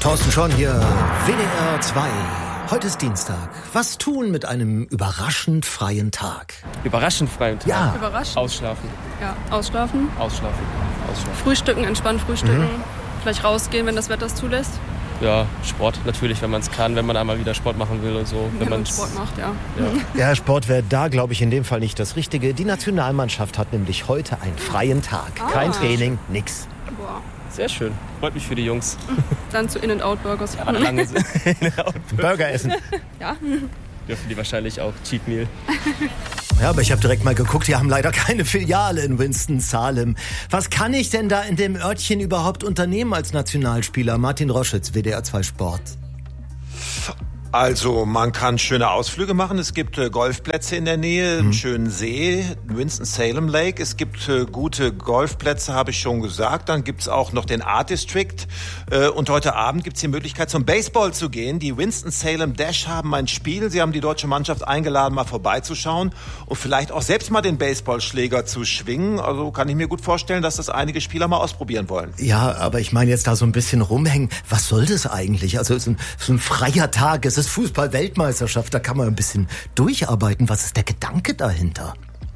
Thorsten Schorn hier, WDR 2. Heute ist Dienstag. Was tun mit einem überraschend freien Tag? Überraschend freien Tag? Ja. Überraschend. Ausschlafen. Ja, ausschlafen. Ausschlafen. Frühstücken, entspannt frühstücken. Vielleicht rausgehen, wenn das Wetter es zulässt. Ja, Sport natürlich, wenn man es kann, wenn man einmal wieder Sport machen will und so. Wenn man Sport macht, ja. Ja, Sport wäre da, glaube ich, in dem Fall nicht das Richtige. Die Nationalmannschaft hat nämlich heute einen freien Tag. Kein Training, nix. Boah. Sehr schön. Freut mich für die Jungs. Dann zu In-N-Out-Burgers. Ja, lange sind. Burger essen. Ja. Dürfen die wahrscheinlich auch Cheat Meal. Ja, aber ich habe direkt mal geguckt, die haben leider keine Filiale in Winston-Salem. Was kann ich denn da in dem Örtchen überhaupt unternehmen als Nationalspieler? Martin Roschitz, WDR 2 Sport. Also man kann schöne Ausflüge machen. Es gibt Golfplätze in der Nähe, einen schönen See, Winston-Salem Lake. Es gibt gute Golfplätze, habe ich schon gesagt. Dann gibt's auch noch den Art District. Und heute Abend gibt's die Möglichkeit, zum Baseball zu gehen. Die Winston-Salem Dash haben ein Spiel. Sie haben die deutsche Mannschaft eingeladen, mal vorbeizuschauen und vielleicht auch selbst mal den Baseballschläger zu schwingen. Also kann ich mir gut vorstellen, dass das einige Spieler mal ausprobieren wollen. Ja, aber ich meine jetzt da so ein bisschen rumhängen. Was soll das eigentlich? Also es ist ein freier Tag. Es ist Fußball-Weltmeisterschaft, da kann man ein bisschen durcharbeiten. Was ist der Gedanke dahinter?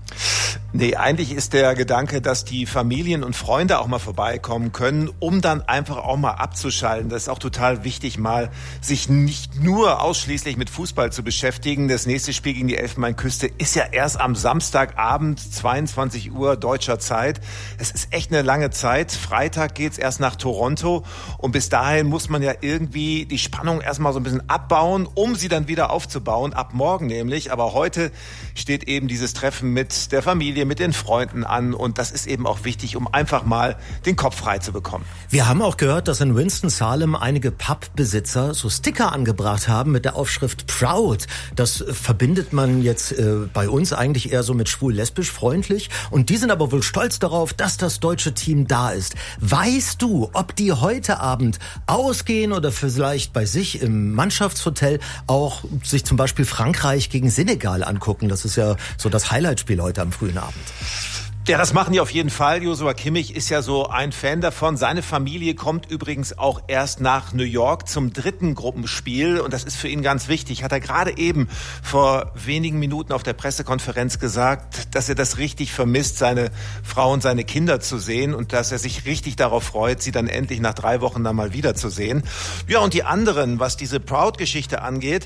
Nee, eigentlich ist der Gedanke, dass die Familien und Freunde auch mal vorbeikommen können, um dann einfach auch mal abzuschalten. Das ist auch total wichtig, mal sich nicht nur ausschließlich mit Fußball zu beschäftigen. Das nächste Spiel gegen die Elfenbeinküste ist ja erst am Samstagabend, 22 Uhr deutscher Zeit. Es ist echt eine lange Zeit. Freitag geht's erst nach Toronto und bis dahin muss man ja irgendwie die Spannung erstmal so ein bisschen abbauen, um sie dann wieder aufzubauen, ab morgen nämlich. Aber heute steht eben dieses Treffen mit der Familie, mit den Freunden an und das ist eben auch wichtig, um einfach mal den Kopf frei zu bekommen. Wir haben auch gehört, dass in Winston-Salem einige Pubbesitzer so Sticker angebracht haben mit der Aufschrift Proud. Das verbindet man jetzt bei uns eigentlich eher so mit schwul-lesbisch freundlich und die sind aber wohl stolz darauf, dass das deutsche Team da ist. Weißt du, ob die heute Abend ausgehen oder vielleicht bei sich im Mannschaftshotel auch sich zum Beispiel Frankreich gegen Senegal angucken? Das ist ja so das Highlightspiel heute am frühen Abend. Ja, das machen die auf jeden Fall. Joshua Kimmich ist ja so ein Fan davon. Seine Familie kommt übrigens auch erst nach New York zum dritten Gruppenspiel. Und das ist für ihn ganz wichtig. Hat er gerade eben vor wenigen Minuten auf der Pressekonferenz gesagt, dass er das richtig vermisst, seine Frau und seine Kinder zu sehen. Und dass er sich richtig darauf freut, sie dann endlich nach 3 Wochen dann mal wiederzusehen. Ja, und die anderen, was diese Proud-Geschichte angeht,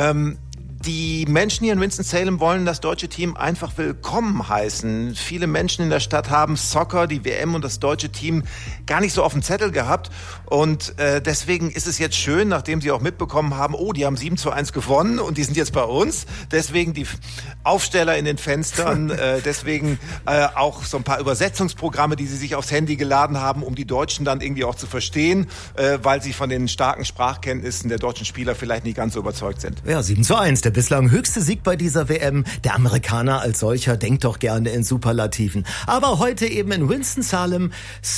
die Menschen hier in Winston-Salem wollen das deutsche Team einfach willkommen heißen. Viele Menschen in der Stadt haben Soccer, die WM und das deutsche Team gar nicht so auf dem Zettel gehabt. Und deswegen ist es jetzt schön, nachdem sie auch mitbekommen haben, oh, die haben 7:1 gewonnen und die sind jetzt bei uns. Deswegen die Aufsteller in den Fenstern, deswegen auch so ein paar Übersetzungsprogramme, die sie sich aufs Handy geladen haben, um die Deutschen dann irgendwie auch zu verstehen, weil sie von den starken Sprachkenntnissen der deutschen Spieler vielleicht nicht ganz so überzeugt sind. Ja, 7:1. Der bislang höchste Sieg bei dieser WM. Der Amerikaner als solcher denkt doch gerne in Superlativen. Aber heute eben in Winston-Salem,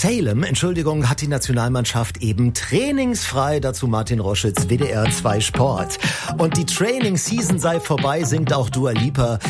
hat die Nationalmannschaft eben trainingsfrei. Dazu Martin Roschitz, WDR 2 Sport. Und die Training-Season sei vorbei, singt auch Dua Lipa.